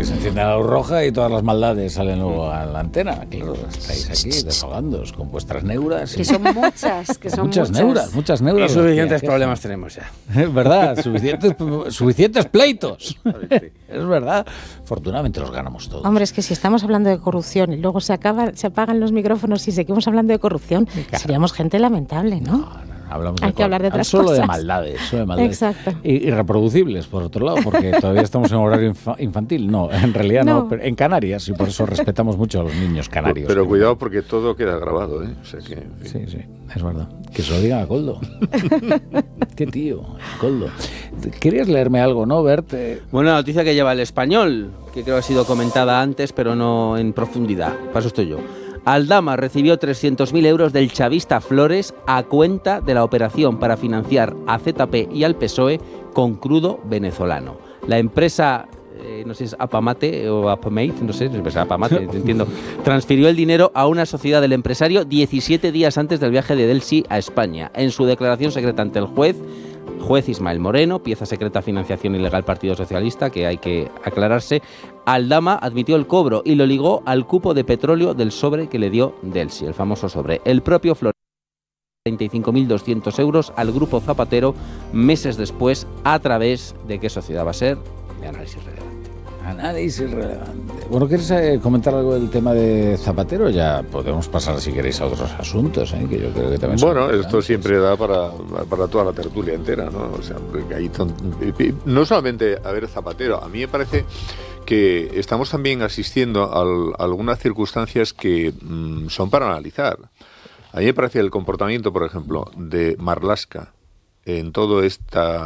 que se enciende la luz roja y todas las maldades salen luego a la antena. Claro, estáis aquí desahogándoos con vuestras neuras. Que son muchas, que son muchas neuras. Y suficientes problemas tenemos ya. Es verdad, suficientes pleitos. Es verdad. Afortunadamente los ganamos todos. Hombre, es que si estamos hablando de corrupción y luego se apagan los micrófonos y seguimos hablando de corrupción, seríamos gente lamentable, ¿no? Hay que hablar de otras cosas. Solo de maldades. Exacto. Y reproducibles, por otro lado, porque todavía estamos en horario infantil. No, en realidad no. Pero en Canarias, y por eso respetamos mucho a los niños canarios. Pero cuidado porque todo queda grabado, ¿eh? O sea que, sí, es verdad. Que se lo digan a Koldo. Qué tío, Koldo. ¿Querías leerme algo, no, Bert? Buena noticia que lleva El Español, que creo ha sido comentada antes, pero no en profundidad. Paso estoy yo. Aldama recibió 300.000 euros del chavista Flores a cuenta de la operación para financiar a ZP y al PSOE con crudo venezolano. La empresa, no sé si es Apamate o Apamate, no sé, es Apamate, entiendo, transfirió el dinero a una sociedad del empresario 17 días antes del viaje de Delcy a España. En su declaración secreta ante el juez Ismael Moreno, pieza secreta financiación ilegal Partido Socialista, que hay que aclararse, Aldama admitió el cobro y lo ligó al cupo de petróleo del sobre que le dio Delcy, el famoso sobre. El propio Flores 35.200 euros al grupo Zapatero meses después, a través de qué sociedad va a ser, de Análisis Relevante. Análisis relevante. Bueno, ¿quieres comentar algo del tema de Zapatero? Ya podemos pasar, si queréis, a otros asuntos, que yo creo que también son importantes. Esto siempre da para toda la tertulia entera, ¿no? O sea, porque ahí no solamente a ver Zapatero, a mí me parece que estamos también asistiendo a algunas circunstancias que son para analizar. A mí me parece el comportamiento, por ejemplo, de Marlaska en todo en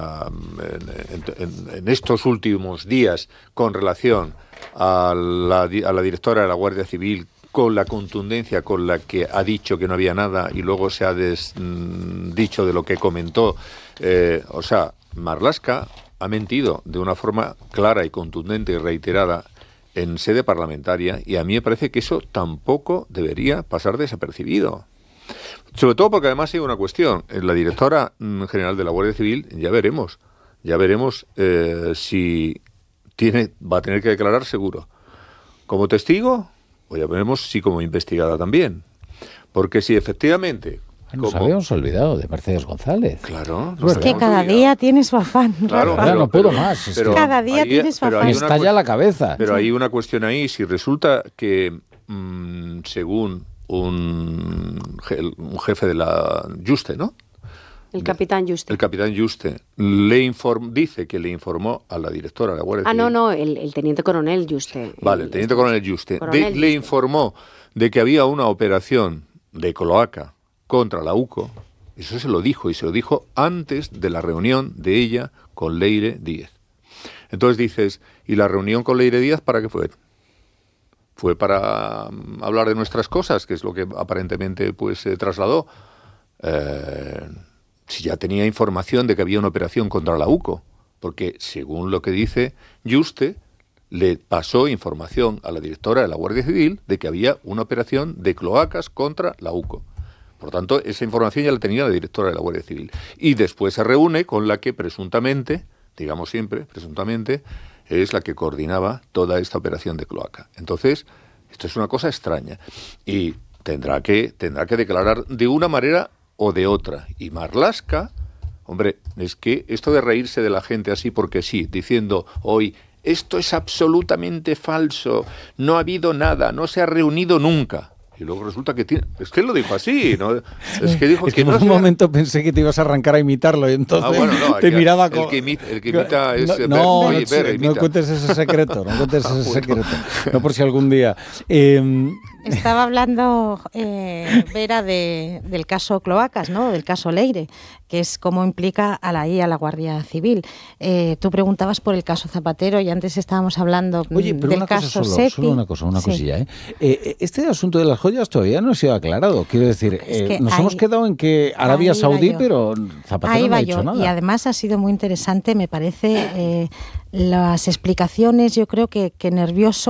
estos últimos días con relación a la directora de la Guardia Civil, con la contundencia con la que ha dicho que no había nada y luego se ha dicho de lo que comentó. O sea, Marlaska ha mentido de una forma clara y contundente y reiterada en sede parlamentaria, y a mí me parece que eso tampoco debería pasar desapercibido. Sobre todo porque además hay una cuestión. La directora general de la Guardia Civil, ya veremos si va a tener que declarar seguro como testigo, o ya veremos si como investigada también. Porque si efectivamente... Nos habíamos olvidado de Mercedes González. Claro. Es que cada día tiene su afán. Claro, no puedo más. Cada día tiene su afán. Me estalla la cabeza. Pero hay una cuestión ahí. Si resulta que, según un jefe de la Juste, ¿no? El capitán Juste. El capitán Juste dice que le informó a la directora de la Guardia Civil. No, el teniente coronel Juste. Vale, el teniente coronel Juste. Le informó de que había una operación de cloaca contra la UCO. Eso se lo dijo, y se lo dijo antes de la reunión de ella con Leire Díez. Entonces dices, ¿y la reunión con Leire Díez para qué fue? Fue para hablar de nuestras cosas, que es lo que aparentemente pues se trasladó. Si ya tenía información de que había una operación contra la UCO, porque según lo que dice Juste, le pasó información a la directora de la Guardia Civil de que había una operación de cloacas contra la UCO. Por tanto, esa información ya la tenía la directora de la Guardia Civil. Y después se reúne con la que presuntamente, digamos siempre, presuntamente, es la que coordinaba toda esta operación de cloaca. Entonces, esto es una cosa extraña. Y tendrá que declarar de una manera o de otra. Y Marlaska, hombre, es que esto de reírse de la gente así porque sí, diciendo hoy, esto es absolutamente falso, no ha habido nada, no se ha reunido nunca. Y luego resulta que tiene... Es que él lo dijo así, ¿no? Es que dijo que en un momento pensé que te ibas a arrancar a imitarlo y entonces te miraba como... El que imita es... No cuentes ese secreto, no por si algún día... Estaba hablando Vera del caso Cloacas, ¿no? Del caso Leire, que es cómo implica a la Guardia Civil. Tú preguntabas por el caso Zapatero y antes estábamos hablando del caso Sepi. Solo una cosilla. Este asunto de las joyas todavía no ha sido aclarado. Quiero decir, nos hemos quedado en que Arabia Saudí, pero Zapatero no ha dicho nada. Y además ha sido muy interesante, me parece, las explicaciones, yo creo que nervioso